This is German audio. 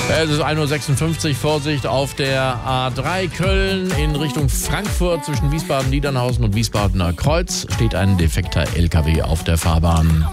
Es ist 1.56 Uhr, Vorsicht auf der A3 Köln in Richtung Frankfurt zwischen Wiesbaden-Niedernhausen und Wiesbadener Kreuz steht ein defekter LKW auf der Fahrbahn.